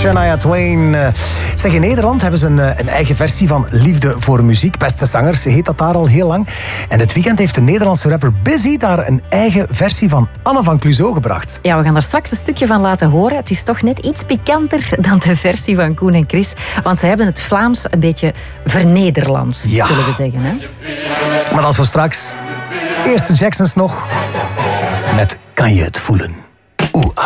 Shania Twain. Zeg, in Nederland hebben ze een eigen versie van Liefde voor Muziek. Beste Zangers heet dat daar al heel lang. En dit weekend heeft de Nederlandse rapper Busy daar een eigen versie van Anne van Clouseau gebracht. Ja, we gaan daar straks een stukje van laten horen. Het is toch net iets pikanter dan de versie van Koen en Chris. Want ze hebben het Vlaams een beetje vernederlands, zullen we zeggen. Hè? Maar dat is voor straks. Eerst de Jacksons nog. Met Kan je het voelen? Oeh, ah.